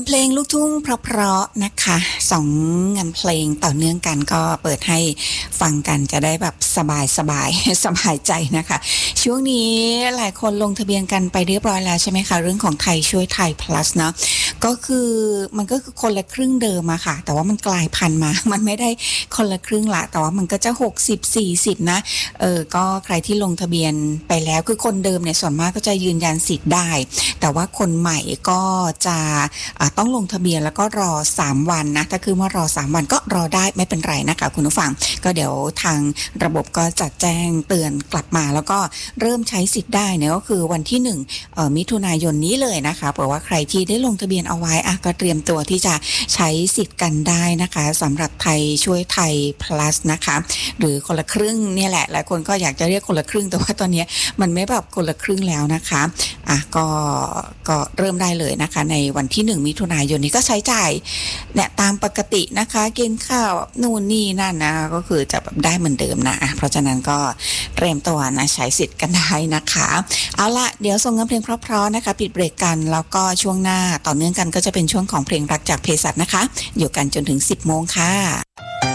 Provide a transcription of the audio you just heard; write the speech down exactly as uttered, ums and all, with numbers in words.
เพลงลูกทุ่งเพราะๆนะคะสองงานเพลงต่อเนื่องกันก็เปิดให้ฟังกันจะได้แบบสบายสบายสบายใจนะคะช่วงนี้หลายคนลงทะเบียนกันไปเรียบร้อยแล้วใช่ไหมคะเรื่องของไทยช่วยไทย plus เนาะก็คือมันก็คือคนละครึ่งเดิมอะค่ะแต่ว่ามันกลายพันธุ์มามันไม่ได้คนละครึ่งละแต่ว่ามันก็จะหกสิบ สี่สิบนะเออก็ใครที่ลงทะเบียนไปแล้วคือคนเดิมเนี่ยส่วนมากก็จะยืนยันสิทธิ์ได้แต่ว่าคนใหม่ก็จะต้องลงทะเบียนแล้วก็รอสามวันนะถ้าคือว่ารอสามวันก็รอได้ไม่เป็นไรนะคะคุณผู้ฟังก็เดี๋ยวทางระบบก็จะแจ้งเตือนกลับมาแล้วก็เริ่มใช้สิทธิ์ได้เนี่ยก็คือวันที่หนึ่งเอ่อมิถุนายนนี้เลยนะคะเพราะว่าใครที่ได้ลงทะเบียนเอาไว้อ่ะก็เตรียมตัวที่จะใช้สิทธิ์กันได้นะคะสำหรับไทยช่วยไทย plus นะคะหรือคนละครึ่งเนี่ยแหละหลายคนก็อยากจะเรียกคนละครึ่งแต่ว่าตอนนี้มันไม่แบบคนละครึ่งแล้วนะคะอ่ะก็ก็เริ่มได้เลยนะคะในวันที่หนึ่งมิถุนายนนี้ก็ใช้จ่ายเนี่ยตามปกตินะคะกินข้าวนู่นนี่นั่นนะก็คือจะแบบได้เหมือนเดิมนะเพราะฉะนั้นก็เตรียมตัวนะใช้สิทธิ์กันได้นะคะเอาละเดี๋ยวส่งเงินเพลงเพราะๆนะคะปิดเบรกกันแล้วก็ช่วงหน้าต่อเนื่องกันก็จะเป็นช่วงของเพลงรักจากเภสัชนะคะอยู่กันจนถึงสิบโมงค่ะ